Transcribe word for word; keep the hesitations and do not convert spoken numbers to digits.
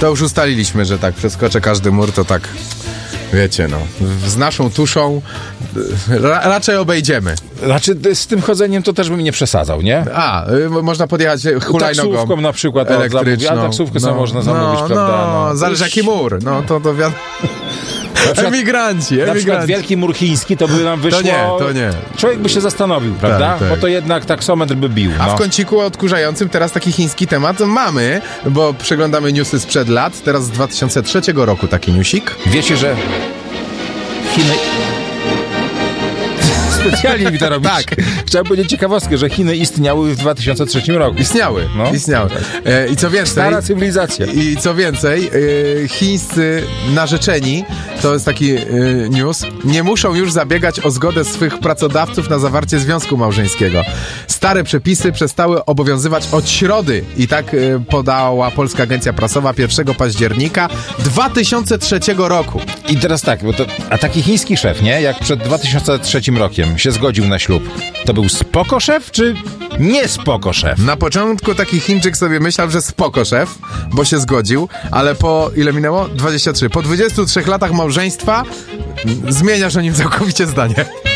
To już ustaliliśmy, że tak przeskoczę każdy mur, to tak, wiecie, no, z naszą tuszą ra, raczej obejdziemy. Znaczy, z tym chodzeniem to też bym nie przesadzał, nie? A, y, można podjechać hulajnogą taksówką na przykład elektryczną. A taksówkę no, sobie można zamówić, no, prawda? No, no. zależy jaki mur, no to to wiadomo. Emigranci, emigranci. Na przykład wielki mur chiński, to by nam wyszło... To nie, to nie. Człowiek by się zastanowił, prawda? Tak, tak. Bo to jednak taksometr by bił. A no. w kąciku odkurzającym teraz taki chiński temat mamy, bo przeglądamy newsy sprzed lat, teraz z dwa tysiące trzeciego roku taki newsik. Wiecie, że Chiny... Specjalnie mi to robisz. Tak. Chciałem powiedzieć ciekawostkę, że Chiny istniały w dwa tysiące trzecim roku. Istniały, No. istniały. E, I co więcej... Stara cywilizacja. I co więcej, e, chińscy narzeczeni, to jest taki e, news, nie muszą już zabiegać o zgodę swych pracodawców na zawarcie związku małżeńskiego. Stare przepisy przestały obowiązywać od środy i tak e, podała Polska Agencja Prasowa pierwszego października dwa tysiące trzeciego roku. I teraz tak, bo to, a taki chiński szef, nie? Jak przed dwa tysiące trzecim rokiem się zgodził na ślub, to był spoko szef, czy nie spoko szef? Na początku taki Chińczyk sobie myślał, że spoko szef, bo się zgodził, ale po ile minęło? dwadzieścia trzy. Po dwudziestu trzech latach małżeństwa zmieniasz o nim całkowicie zdanie.